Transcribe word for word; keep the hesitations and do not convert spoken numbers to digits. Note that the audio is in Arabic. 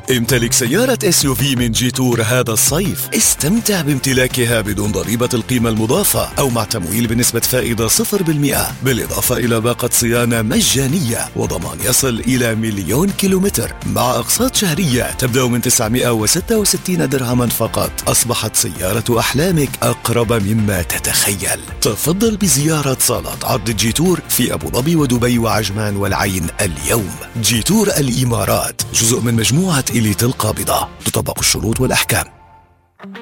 امتلك سيارة إس يو في من جيتور هذا الصيف. استمتع بامتلاكها بدون ضريبة القيمة المضافة أو مع تمويل بنسبة فائدة صفر بالمئة، بالإضافة إلى باقة صيانة مجانية وضمان يصل إلى مليون كيلومتر مع أقساط شهرية تبدأ من تسعمائة وستة وستين درهما فقط. أصبحت سيارة أحلامك أقرب مما تتخيل. تفضل بزيارة صالات عرض جيتور في أبو ظبي ودبي وعجمان والعين اليوم. جيتور الإمارات جزء من مجموعة إليت القابضة، تطبق الشروط والأحكام.